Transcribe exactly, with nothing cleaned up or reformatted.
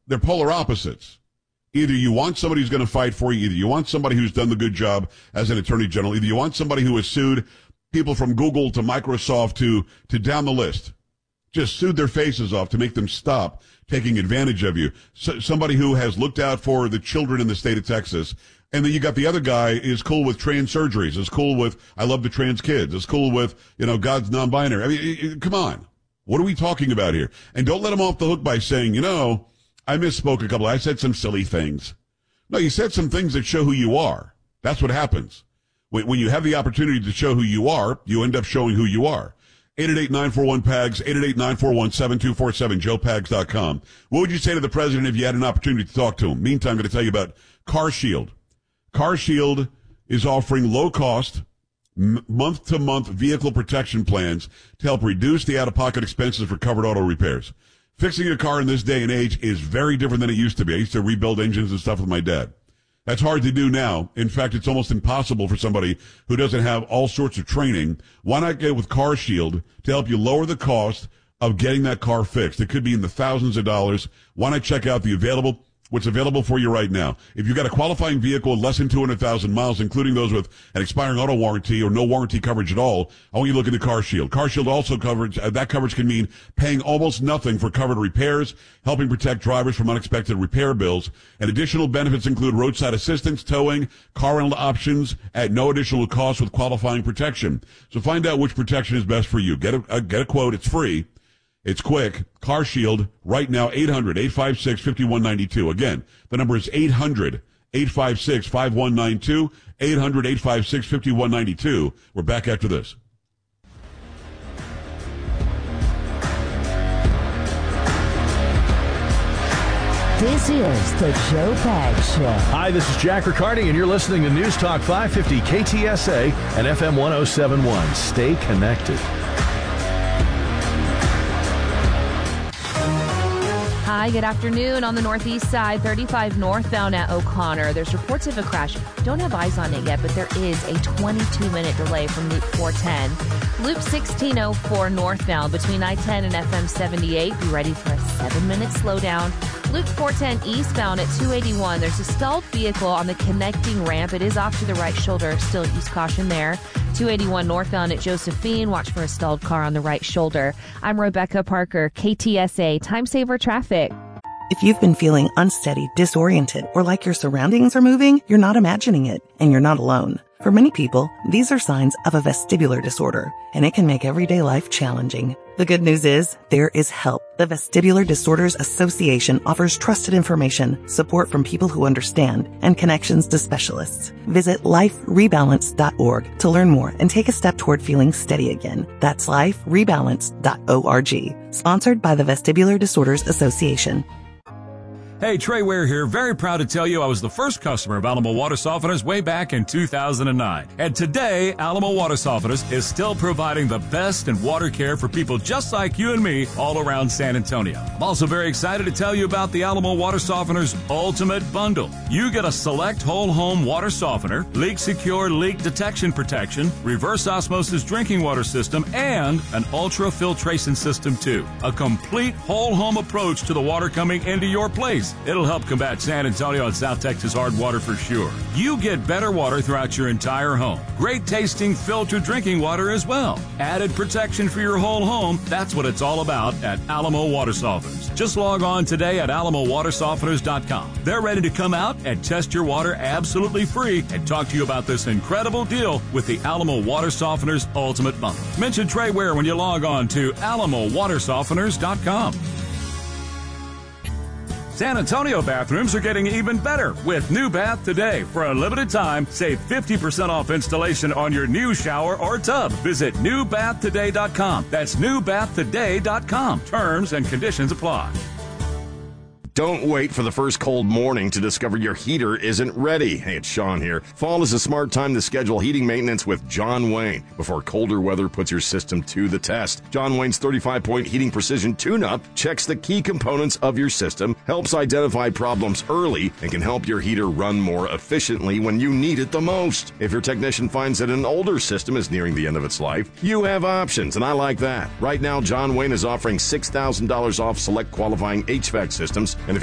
they're polar opposites. Either you want somebody who's going to fight for you, either you want somebody who's done the good job as an attorney general, either you want somebody who has sued people from Google to Microsoft to, to down the list, just sued their faces off to make them stop taking advantage of you. So, somebody who has looked out for the children in the state of Texas. And then you got the other guy is cool with trans surgeries, is cool with, I love the trans kids, is cool with, you know, God's non-binary. I mean, it, it, come on. What are we talking about here? And don't let them off the hook by saying, you know, I misspoke a couple. I said some silly things. No, you said some things that show who you are. That's what happens. When, when you have the opportunity to show who you are, you end up showing who you are. eight eight eight, nine four one, P A G S, eight eight eight, nine four one, seven two four seven, joe pags dot com. What would you say to the president if you had an opportunity to talk to him? Meantime, I'm going to tell you about CarShield. CarShield is offering low-cost, m- month-to-month vehicle protection plans to help reduce the out-of-pocket expenses for covered auto repairs. Fixing a car in this day and age is very different than it used to be. I used to rebuild engines and stuff with my dad. That's hard to do now. In fact, it's almost impossible for somebody who doesn't have all sorts of training. Why not get with CarShield to help you lower the cost of getting that car fixed? It could be in the thousands of dollars. Why not check out the available what's available for you right now? If you've got a qualifying vehicle with less than two hundred thousand miles, including those with an expiring auto warranty or no warranty coverage at all, I want you to look into CarShield. CarShield also covers, uh, that coverage can mean paying almost nothing for covered repairs, helping protect drivers from unexpected repair bills. And additional benefits include roadside assistance, towing, car rental options at no additional cost with qualifying protection. So find out which protection is best for you. Get a, uh, get a quote. It's free. It's quick. CarShield right now, eight hundred, eight five six, five one nine two. Again, the number is eight hundred, eight five six, five one nine two, eight hundred, eight five six, five one nine two. We're back after this. This is the Joe Pags Show. Hi, this is Jack Riccardi, and you're listening to News Talk five fifty K T S A and F M one oh seven point one. Stay connected. Hi, good afternoon. On the northeast side, thirty-five northbound at O'Connor. There's reports of a crash. Don't have eyes on it yet, but there is a twenty-two minute delay from Loop four ten. Loop sixteen oh four northbound between I ten and F M seventy-eight. Be ready for a seven minute slowdown. Loop four ten eastbound at two eighty-one. There's a stalled vehicle on the connecting ramp. It is off to the right shoulder. Still use caution there. two eighty-one northbound at Josephine. Watch for a stalled car on the right shoulder. I'm Rebecca Parker, K T S A Time Saver Traffic. If you've been feeling unsteady, disoriented, or like your surroundings are moving, you're not imagining it, and you're not alone. For many people, these are signs of a vestibular disorder, and it can make everyday life challenging. The good news is, there is help. The Vestibular Disorders Association offers trusted information, support from people who understand, and connections to specialists. Visit life rebalance dot org to learn more and take a step toward feeling steady again. That's life rebalance dot org. Sponsored by the Vestibular Disorders Association. Hey, Trey Ware here. Very proud to tell you I was the first customer of Alamo Water Softeners way back in two thousand nine. And today, Alamo Water Softeners is still providing the best in water care for people just like you and me all around San Antonio. I'm also very excited to tell you about the Alamo Water Softeners Ultimate Bundle. You get a select whole home water softener, leak secure leak detection protection, reverse osmosis drinking water system, and an ultra filtration system too. A complete whole home approach to the water coming into your place. It'll help combat San Antonio and South Texas hard water for sure. You get better water throughout your entire home. Great tasting filtered drinking water as well. Added protection for your whole home. That's what it's all about at Alamo Water Softeners. Just log on today at alamo water softeners dot com. They're ready to come out and test your water absolutely free and talk to you about this incredible deal with the Alamo Water Softeners Ultimate Bundle. Mention Trey Ware when you log on to alamo water softeners dot com. San Antonio bathrooms are getting even better with New Bath Today. For a limited time, save fifty percent off installation on your new shower or tub. Visit new bath today dot com. That's new bath today dot com. Terms and conditions apply. Don't wait for the first cold morning to discover your heater isn't ready. Hey, it's Sean here. Fall is a smart time to schedule heating maintenance with John Wayne before colder weather puts your system to the test. John Wayne's thirty-five point Heating Precision Tune-Up checks the key components of your system, helps identify problems early, and can help your heater run more efficiently when you need it the most. If your technician finds that an older system is nearing the end of its life, you have options, and I like that. Right now, John Wayne is offering six thousand dollars off select qualifying H V A C systems